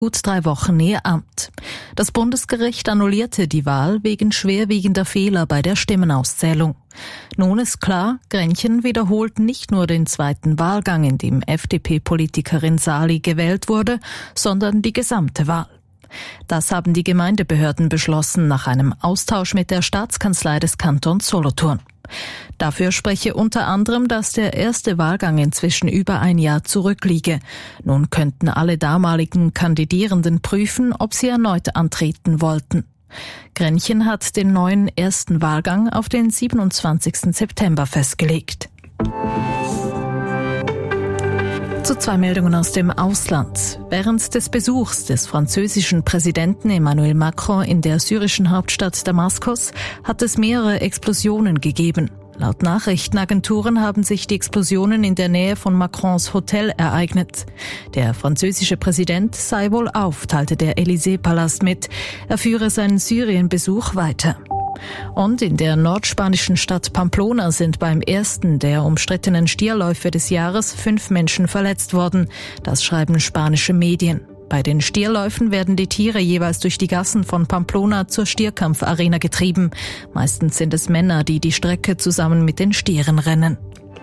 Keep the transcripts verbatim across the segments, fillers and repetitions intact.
gut drei Wochen ihr Amt. Das Bundesgericht annullierte die Wahl wegen schwerwiegender Fehler bei der Stimmenauszählung. Nun ist klar, Grenchen wiederholt nicht nur den zweiten Wahlgang, in dem F D P-Politikerin Sali gewählt wurde, sondern die gesamte Wahl. Das haben die Gemeindebehörden beschlossen nach einem Austausch mit der Staatskanzlei des Kantons Solothurn. Dafür spreche unter anderem, dass der erste Wahlgang inzwischen über ein Jahr zurückliege. Nun könnten alle damaligen Kandidierenden prüfen, ob sie erneut antreten wollten. Grenchen hat den neuen ersten Wahlgang auf den siebenundzwanzigsten September festgelegt. Zu zwei Meldungen aus dem Ausland. Während des Besuchs des französischen Präsidenten Emmanuel Macron in der syrischen Hauptstadt Damaskus hat es mehrere Explosionen gegeben. Laut Nachrichtenagenturen haben sich die Explosionen in der Nähe von Macrons Hotel ereignet. Der französische Präsident sei wohlauf, teilte der Élysée-Palast mit. Er führe seinen Syrien-Besuch weiter. Und in der nordspanischen Stadt Pamplona sind beim ersten der umstrittenen Stierläufe des Jahres fünf Menschen verletzt worden. Das schreiben spanische Medien. Bei den Stierläufen werden die Tiere jeweils durch die Gassen von Pamplona zur Stierkampfarena getrieben. Meistens sind es Männer, die die Strecke zusammen mit den Stieren rennen.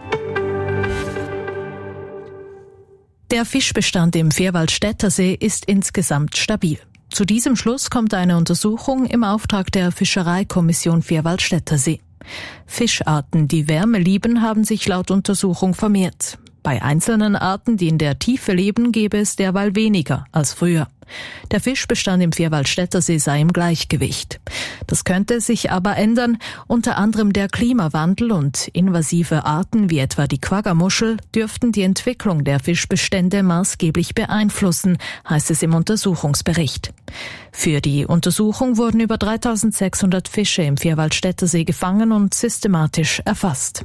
Der Fischbestand im Vierwaldstätter See ist insgesamt stabil. Zu diesem Schluss kommt eine Untersuchung im Auftrag der Fischereikommission Vierwaldstätter See. Fischarten, die Wärme lieben, haben sich laut Untersuchung vermehrt. Bei einzelnen Arten, die in der Tiefe leben, gäbe es derweil weniger als früher. Der Fischbestand im Vierwaldstätter See sei im Gleichgewicht. Das könnte sich aber ändern. Unter anderem der Klimawandel und invasive Arten wie etwa die Quaggamuschel dürften die Entwicklung der Fischbestände maßgeblich beeinflussen, heißt es im Untersuchungsbericht. Für die Untersuchung wurden über dreitausendsechshundert Fische im Vierwaldstätter See gefangen und systematisch erfasst.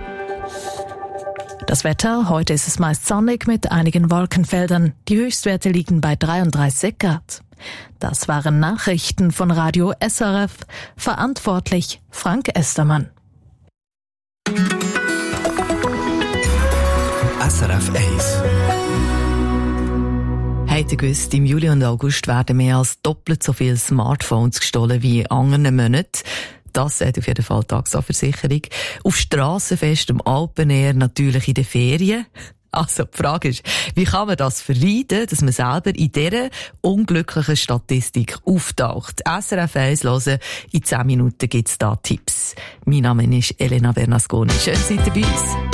Das Wetter, heute ist es meist sonnig mit einigen Wolkenfeldern. Die Höchstwerte liegen bei dreiunddreißig Grad. Das waren Nachrichten von Radio S R F. Verantwortlich Frank Estermann. S R F eins. Habt ihr gewusst, im Juli und August werden mehr als doppelt so viele Smartphones gestohlen wie in anderen Monaten. Das sagt auf jeden Fall die Taxa-Versicherung. Auf Strassenfest, am Alpenair, natürlich in den Ferien. Also, die Frage ist, wie kann man das vermeiden, dass man selber in dieser unglücklichen Statistik auftaucht? S R F eins hören, in zehn Minuten gibt's da Tipps. Mein Name ist Elena Bernasconi. Schön, seid ihr bei uns.